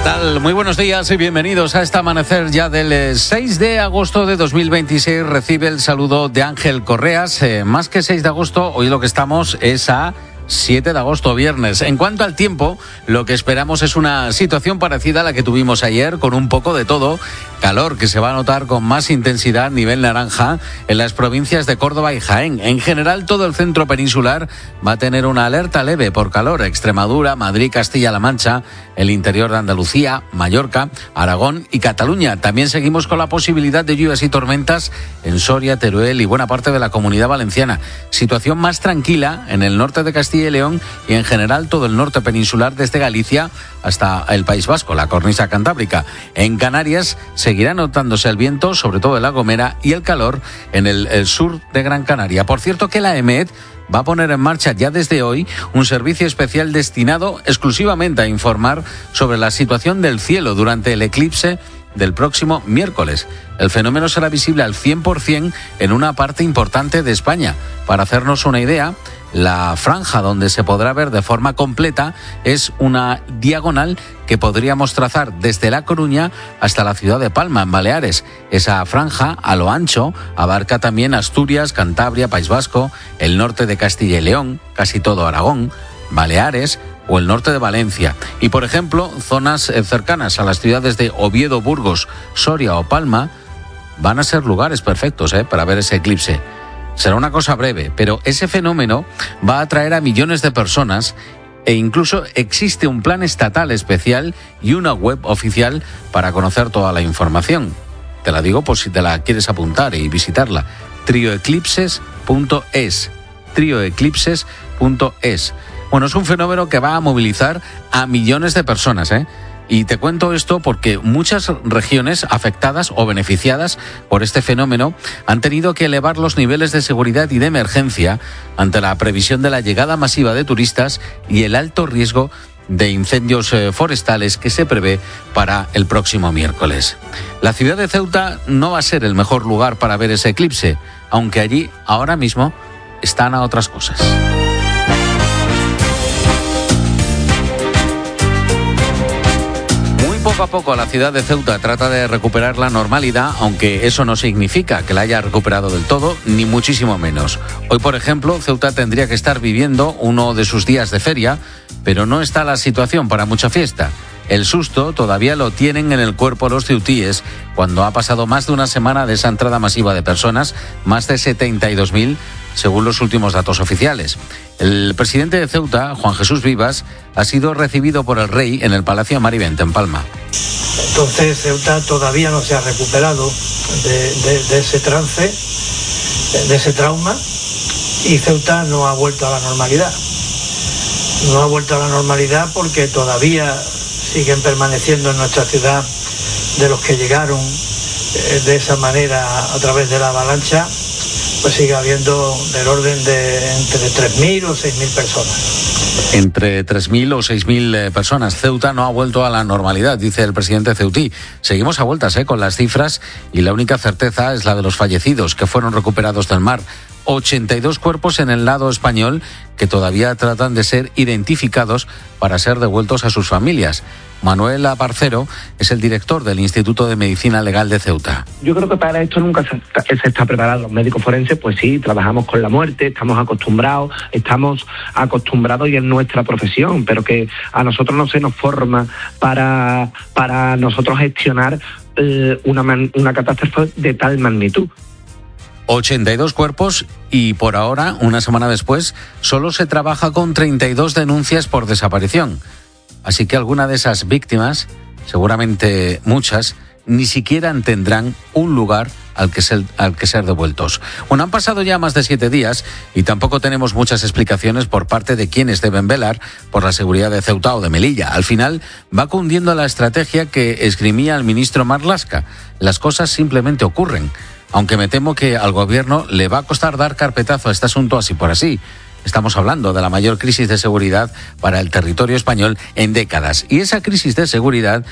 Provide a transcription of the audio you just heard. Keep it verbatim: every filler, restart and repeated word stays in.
tal? Muy buenos días y bienvenidos a este amanecer ya del seis de agosto de dos mil veintiséis. Recibe el saludo de Ángel Correas. Eh, más que seis de agosto, hoy lo que estamos es a siete de agosto, viernes. En cuanto al tiempo, lo que esperamos es una situación parecida a la que tuvimos ayer, con un poco de todo. Calor que se va a notar con más intensidad, nivel naranja, en las provincias de Córdoba y Jaén. En general, todo el centro peninsular va a tener una alerta leve por calor. Extremadura, Madrid, Castilla-La Mancha, el interior de Andalucía, Mallorca, Aragón y Cataluña. También seguimos con la posibilidad de lluvias y tormentas en Soria, Teruel y buena parte de la Comunidad Valenciana. Situación más tranquila en el norte de Castilla y León y en general todo el norte peninsular, desde Galicia hasta el País Vasco, la cornisa cantábrica. En Canarias seguirá notándose el viento, sobre todo en La Gomera, y el calor en el, el sur de Gran Canaria. Por cierto, que la EMET va a poner en marcha ya desde hoy un servicio especial destinado exclusivamente a informar sobre la situación del cielo durante el eclipse del próximo miércoles. El fenómeno será visible al cien por ciento en una parte importante de España. Para hacernos una idea, la franja donde se podrá ver de forma completa es una diagonal que podríamos trazar desde La Coruña hasta la ciudad de Palma, en Baleares. Esa franja, a lo ancho, abarca también Asturias, Cantabria, País Vasco, el norte de Castilla y León, casi todo Aragón, Baleares o el norte de Valencia. Y, por ejemplo, zonas cercanas a las ciudades de Oviedo, Burgos, Soria o Palma van a ser lugares perfectos ¿eh? para ver ese eclipse. Será una cosa breve, pero ese fenómeno va a atraer a millones de personas e incluso existe un plan estatal especial y una web oficial para conocer toda la información. Te la digo por si te la quieres apuntar y visitarla. trioeclipses punto es. trioeclipses punto es. Bueno, es un fenómeno que va a movilizar a millones de personas, ¿eh? Y te cuento esto porque muchas regiones afectadas o beneficiadas por este fenómeno han tenido que elevar los niveles de seguridad y de emergencia ante la previsión de la llegada masiva de turistas y el alto riesgo de incendios forestales que se prevé para el próximo miércoles. La ciudad de Ceuta no va a ser el mejor lugar para ver ese eclipse, aunque allí ahora mismo están a otras cosas. Poco a poco la ciudad de Ceuta trata de recuperar la normalidad, aunque eso no significa que la haya recuperado del todo, ni muchísimo menos. Hoy, por ejemplo, Ceuta tendría que estar viviendo uno de sus días de feria, pero no está la situación para mucha fiesta. El susto todavía lo tienen en el cuerpo los ceutíes, cuando ha pasado más de una semana de esa entrada masiva de personas, más de setenta y dos mil, según los últimos datos oficiales. El presidente de Ceuta, Juan Jesús Vivas, ha sido recibido por el rey en el Palacio Mariventa, en Palma. Entonces Ceuta todavía no se ha recuperado de, de, de ese trance, de ese trauma, y Ceuta no ha vuelto a la normalidad. No ha vuelto a la normalidad porque todavía siguen permaneciendo en nuestra ciudad de los que llegaron eh, de esa manera a través de la avalancha, pues sigue habiendo del orden de entre tres mil o seis mil personas. Entre tres mil o seis mil eh, personas. Ceuta no ha vuelto a la normalidad, dice el presidente ceutí. Seguimos a vueltas eh, con las cifras y la única certeza es la de los fallecidos que fueron recuperados del mar. ochenta y dos cuerpos en el lado español que todavía tratan de ser identificados para ser devueltos a sus familias. Manuel Aparcero es el director del Instituto de Medicina Legal de Ceuta. Yo creo que para esto nunca se está, se está preparado. Los médicos forenses, pues sí, trabajamos con la muerte, estamos acostumbrados, estamos acostumbrados y es nuestra profesión, pero que a nosotros no se nos forma para, para nosotros gestionar eh, una, man, una catástrofe de tal magnitud. ochenta y dos cuerpos y por ahora, una semana después, solo se trabaja con treinta y dos denuncias por desaparición. Así que alguna de esas víctimas, seguramente muchas, ni siquiera tendrán un lugar al que ser, al que ser devueltos. Bueno, han pasado ya más de siete días y tampoco tenemos muchas explicaciones por parte de quienes deben velar por la seguridad de Ceuta o de Melilla. Al final va cundiendo la estrategia que esgrimía el ministro Marlaska. Las cosas simplemente ocurren, aunque me temo que al gobierno le va a costar dar carpetazo a este asunto así por así. Estamos hablando de la mayor crisis de seguridad para el territorio español en décadas. Y esa crisis de seguridad